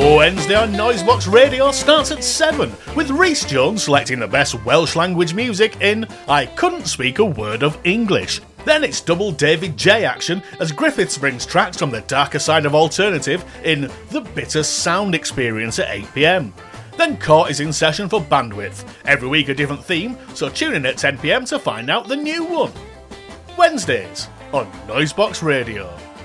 Wednesday on Noisebox Radio starts at 7, with Rhys Jones selecting the best Welsh language music in I Couldn't Speak a Word of English. Then it's double David J action as Griffiths brings tracks from the darker side of alternative in The Bitter Sound Experience at 8pm. Then Court is in session for Bandwidth. Every week a different theme, so tune in at 10pm to find out the new one. Wednesdays on Noisebox Radio.